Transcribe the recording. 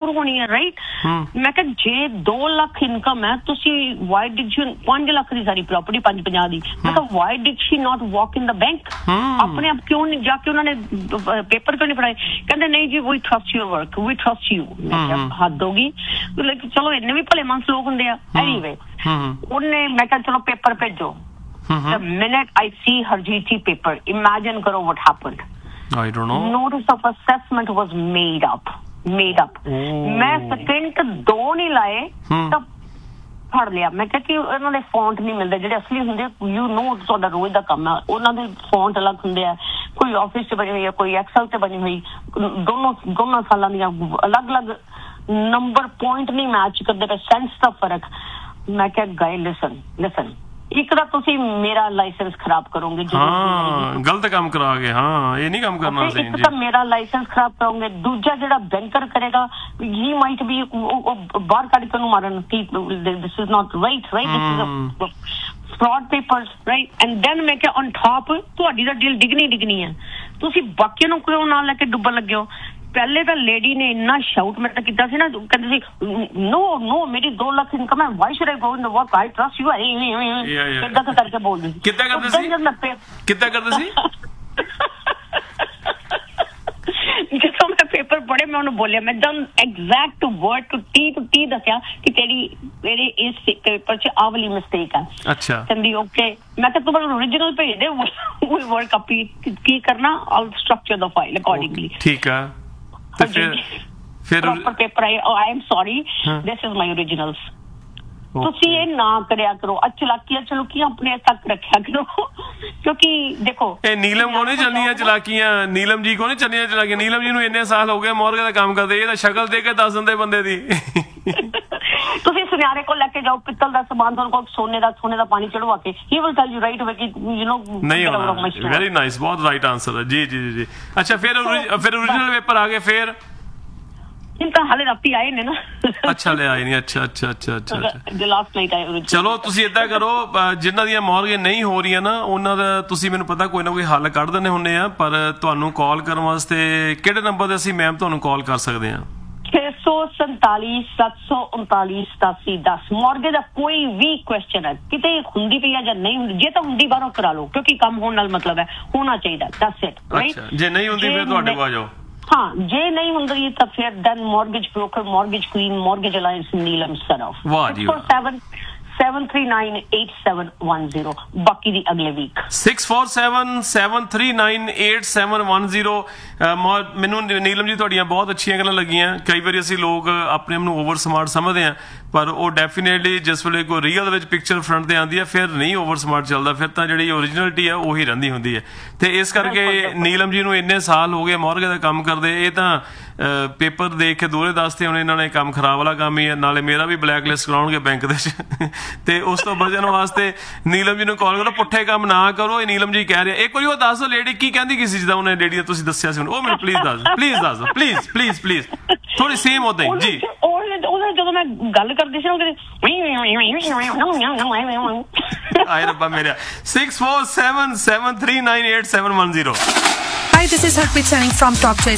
ਜ਼ਰੂਰ ਹੋਣੀ ਹੈ ਰਾਈਟ। ਮੈਂ ਕਿਹਾ ਜੇ 2 ਲੱਖ ਇਨਕਮ ਹੈ ਤੁਸੀਂ why did you 5 lakh the sorry property 550 ਦੀ, ਮੈਂ ਕਿਹਾ why did Shri not walk in the bank, ਆਪਣੇ ਆਪ ਕਿਉਂ ਨਹੀਂ ਜਾ ਕੇ ਉਹਨਾਂ ਨੇ ਪੇਪਰ ਕਿਉਂ ਨਹੀਂ ਫੜਾਏ? ਕਹਿੰਦੇ ਨਹੀਂ ਜੀ ਵੀ trust your work, we trust you. ਮੈਂ ਕਿਹਾ ਹੱਦ ਹੋ ਗਈ, ਚਲੋ ਇੰਨੇ ਵੀ ਭਲੇ ਮਨਸ ਲੋਕ ਹੁੰਦੇ ਆ। ਐਨੀਵੇ ਉਹਨੇ ਮੈਂ ਕਿਹਾ ਚਲੋ ਪੇਪਰ ਭੇਜੋ। The minute I see her GT paper, imagine karo what happened. I don't know. Notice of assessment was made up. मैं सेकंड 2 नहीं लाए तब ਫੜ ਲਿਆ। ਮੈਂ ਕਿਹਾ ਕਿ ਉਹਨਾਂ ਦੇ ਫੌਂਟ ਨਹੀਂ ਮਿਲਦੇ ਜਿਹੜੇ ਅਸਲੀ ਹੁੰਦੇ, ਯੂ ਨੋ ਤੁਹਾਡਾ ਰੋਜ਼ ਦਾ ਕੰਮ ਹੈ, ਉਹਨਾਂ ਦੇ ਫੌਂਟ ਅਲੱਗ ਹੁੰਦੇ ਆ, ਕੋਈ ਆਫਿਸ 'ਚ ਬਣੀ ਹੋਈ ਹੈ, ਕੋਈ ਐਕਸਲ 'ਤੇ ਬਣੀ ਹੋਈ, ਦੋਨੋਂ ਸਾਲਾਂ ਦੀਆਂ ਅਲੱਗ-ਅਲੱਗ ਨੰਬਰ ਪੁਆਇੰਟ ਨਹੀਂ ਮੈਚ ਕਰਦੇ ਪਏ, ਸੈਂਸ ਦਾ ਫਰਕ। ਮੈਂ ਕਿਹਾ ਗਏ ਲਿਸਨ ਇੱਕ ਤਾਂ ਤੁਸੀਂ ਮੇਰਾ ਲਾਇਸੈਂਸ ਖਰਾਬ ਕਰੋਗੇ, ਗਲਤ ਕੰਮ ਕਰਾ ਕੇ, ਇਹ ਨਹੀਂ ਕੰਮ ਕਰਨਾ ਸੀ। ਇੱਕ ਤਾਂ ਮੇਰਾ ਲਾਇਸੈਂਸ ਖਰਾਬ ਕਰੋਗੇ, ਦੂਜਾ ਜਿਹੜਾ ਬੈਂਕਰ ਕਰੇਗਾ ਹੀ ਮਾਈਟ ਵੀ ਬਾਹਰ ਕੱਢ ਕੇ ਉਹਨੂੰ ਮਾਰਨ ਕਿ this is not right this is fraud papers right. And then ਮੈਂ ਕਿਹਾ ਔਨ ਟਾਪ ਤੁਹਾਡੀ ਤਾਂ ਡੀਲ ਡਿਗਣੀ ਹੈ, ਤੁਸੀਂ ਬਾਕੀਆਂ ਨੂੰ ਕਿਉਂ ਨਾਲ ਲੈ ਕੇ ਡੁੱਬਣ ਲੱਗੇ ਹੋ? ਪਹਿਲੇ ਤਾਂ ਲੇਡੀ ਨੇ ਇੰਨਾ ਸ਼ਾਊਟ ਮੈਂ ਤਾਂ ਕੀਤਾ ਸੀ ਨਾ, ਕਹਿੰਦੇ ਸੀ ਨੋ ਮੇਰੀ 2 ਲੱਖ ਇਨਕਮ ਹੈ, Y should I go in the work, I trust you, ਕਿੱਦਾਂ ਕਰਕੇ ਬੋਲਦੀ ਸੀ। ਕਿੱਦਾਂ ਕਰਦੇ ਸੀ ਜਦੋਂ ਮੈਂ ਪੇਪਰ ਪੜ੍ਹੇ ਮੈਂ ਉਹਨੂੰ ਬੋਲਿਆ, ਮੈਂ ਦਮ ਐਗਜ਼ੈਕਟ ਵਰਡ ਟੂ ਟੀ ਦੱਸਿਆ ਕਿ ਤੇਰੇ ਇਸ ਪੇਪਰ 'ਚ ਆਹ ਵਾਲੀ ਮਿਸਟੇਕ ਆ। ਅੱਛਾ ਕਹਿੰਦੀ ਓਕੇ। ਮੈਂ ਕਿਹਾ ਤੂੰ ਮੈਨੂੰ ਓਰੀਜਨਲ ਭੇਜ ਦੇ, ਵੀ ਵਰਡ ਕਾਪੀ ਕੀ ਕਰਨਾ, ਆਲ ਸਟਰਕਚਰ ਦਾ ਫਾਈਲ ਅਕੋਰਡਿੰਗਲੀ। ਠੀਕ ਆ ਤੇ ਫਿਰ proper paper I am sorry this is my ਓਰੀਜਨਲਸ। ਤੁਸੀਂ ਇਹ ਨਾ ਕਰਿਆ ਕਰੋ, ਚਲਾਕੀਆਂ ਆਪਣੇ ਤੱਕ ਰੱਖਿਆ ਕਰੋ, ਕਿਉਂਕਿ ਦੇਖੋ ਇਹ ਨੀਲਮ ਕੋ ਨਹੀਂ ਚੱਲਣੀਆਂ ਚਲਾਕੀਆਂ, ਨੀਲਮ ਜੀ ਕੋ ਨਹੀਂ ਚੱਲਣੀਆਂ ਚਲਾਕੀਆਂ। ਨੀਲਮ ਜੀ ਨੂੰ ਇੰਨੇ ਸਾਲ ਹੋ ਗਏ ਮੋਰਗੇ ਦਾ ਕੰਮ ਕਰਦੇ, ਇਹ ਤਾਂ ਸ਼ਕਲ ਦੇ ਕੇ ਦੱਸ ਦਿੰਦੇ ਬੰਦੇ ਦੀ। ਤੁਸੀਂ ਸੁਨਿਆਰੇ ਕੋਲ ਲੈ ਕੇ ਜਾਓ ਪਿੱਤਲ ਦਾ ਸਮਾਨ, ਤੁਹਾਨੂੰ ਕੋਲ ਸੋਨੇ ਦਾ ਪਾਣੀ ਚੜਵਾ ਕੇ he will tell you right ਅਵੇ ਕਿ ਯੂ ਨੋ ਨਹੀਂ ਹੋਣਾ। ਵੈਰੀ ਨਾਈਸ, ਬਹੁਤ ਰਾਈਟ ਆਂਸਰ ਹੈ ਜੀ। ਅੱਛਾ ਫਿਰ ਓਰੀਜਨਲ ਪੇਪਰ ਆ ਗਏ, ਫਿਰ ਤਾਂ ਹਾਲੇ ਰਾਤੀ ਆਏ ਨੇ ਨਾ। ਅੱਛਾ ਲੈ ਆਏ ਨਹੀਂ, ਅੱਛਾ ਲਾਸਟ ਨਾਈਟ ਆਏ। ਚਲੋ ਤੁਸੀਂ ਏਦਾਂ ਕਰੋ, ਜਿਨ੍ਹਾਂ ਦੀਆਂ ਮੌਰਗੇ ਨਹੀਂ ਹੋ ਰਹੀਆਂ ਨਾ ਉਹਨਾਂ ਦਾ ਤੁਸੀਂ ਮੈਨੂੰ ਪਤਾ ਕੋਈ ਨਾ ਕੋਈ ਹੱਲ ਕੱਢ ਦਿੰਦੇ ਹੁੰਦੇ ਆ, ਪਰ ਤੁਹਾਨੂੰ ਕਾਲ ਕਰਨ ਵਾਸਤੇ ਕਿਹੜੇ ਨੰਬਰ ਤੇ ਅਸੀਂ ਮੈਮ ਤੁਹਾਨੂੰ ਕਾਲ ਕਰ ਸਕਦੇ ਹਾਂ? 647 739 8710। ਮੌਰਗੇ ਦਾ ਕੋਈ ਵੀ ਕੁਐਸਚਨ ਹੈ, ਕਿਤੇ ਹੁੰਦੀ ਪਈ ਹੈ ਜਾਂ ਨਹੀਂ ਹੁੰਦੀ, ਜੇ ਤਾਂ ਹੁੰਦੀ ਬਾਹਰੋਂ ਕਰਾ ਲਓ, ਕਿਉਂਕਿ ਕੰਮ ਹੋਣ ਨਾਲ ਮਤਲਬ ਹੈ, ਹੋਣਾ ਚਾਹੀਦਾ, ਦੈਟਸ ਇਟ ਰਾਈਟ। ਜੇ ਨਹੀਂ ਹੁੰਦੀ ਫਿਰ ਤੁਹਾਡੇ ਕੋਲ ਆ ਜਾਓ। ਜੇ ਨਹੀਂ ਹੁੰਦੀ ਤਾਂ ਫਿਰ then mortgage broker, mortgage Queen, mortgage alliance Neelam Surf. 647-739-8710। ਬਾਕੀ ਦੀ ਅਗਲੇ ਵੀਕ 647-739-8710। ਮੈਨੂੰ ਨੀਲਮ ਜੀ ਤੁਹਾਡੀਆਂ ਬਹੁਤ ਅੱਛੀਆਂ ਗੱਲਾਂ ਲੱਗੀਆਂ। ਕਈ ਵਾਰੀ ਅਸੀਂ ਲੋਕ ਆਪਣੇ ਆਪ ਨੂੰ ਓਵਰ ਸਮਾਰਟ ਸਮਝਦੇ ਹਾਂ, ਪਰ ਉਹ ਡੈਫੀਨੇਟਲੀ ਜਿਸ ਵੇਲੇ ਕੋਈ ਰੀਅਲ ਵਿੱਚ ਪਿਕਚਰ ਫਰੰਟ ਤੇ ਆਉਂਦੀ ਹੈ ਫਿਰ ਨਹੀਂ ਓਵਰ ਸਮਾਰਟ ਚੱਲਦਾ, ਫਿਰ ਤਾਂ ਜਿਹੜੀ ਓਰੀਜਨਲਿਟੀ ਆ ਉਹੀ ਰਹਿੰਦੀ ਹੁੰਦੀ ਹੈ। ਤੇ ਇਸ ਕਰਕੇ ਨੀਲਮ ਜੀ ਨੂੰ ਇੰਨੇ ਸਾਲ ਹੋ ਗਏ ਮੌਰਗੇ ਦਾ ਕੰਮ ਕਰਦੇ, ਇਹ ਤਾਂ ਪੇਪਰ ਦੇਖ ਕੇ ਦੂਰੇ ਦੱਸਦੇ ਹੁਣ ਇਹਨਾਂ ਨੇ ਕੰਮ ਖਰਾਬ ਵਾਲਾ ਕੰਮ ਹੀ ਹੈ, ਨਾਲੇ ਮੇਰਾ ਵੀ ਬਲੈਕ ਲਿਸਟ ਕਰਾਉਣਗੇ ਬੈਂਕ ਦੇ ਵਿੱਚ। ਤੇ ਉਸ ਤੋਂ ਬਚਣ ਵਾਸਤੇ ਨੀਲਮ ਜੀ ਨੂੰ ਕਾਲ ਕਰੋ, ਪੁੱਠੇ ਕੰਮ ਨਾ ਕਰੋ। ਇਹ ਨੀਲਮ ਜੀ ਕਹਿ ਰਹੇ ਇੱਕ ਵਾਰੀ ਉਹ ਦੱਸ ਦਿਓ ਲੇਡੀ ਕੀ ਕਹਿੰਦੀ ਕੀ ਸੀ, ਜਿੱਦਾਂ ਉਹਨੇ ਲੇਡੀ ਨੇ ਤੁਸੀਂ ਦੱਸਿਆ ਸੀ, ਉਹ ਮੈਨੂੰ ਪਲੀਜ਼ ਦੱਸ ਦਿਓ ਪਲੀਜ਼ ਥੋੜੀ ਸੇਮ ਉਦਾਂ ਹੀ ਜੀ। ਉਹਦਾ ਜਦੋਂ ਮੈਂ ਗੱਲ ਕਰਦੀ ਸੀ ਆਏ ਰੱਬਾ ਮੇਰਾ। 647-739-8710। Hi, this is Harpreet Singh from Top Choice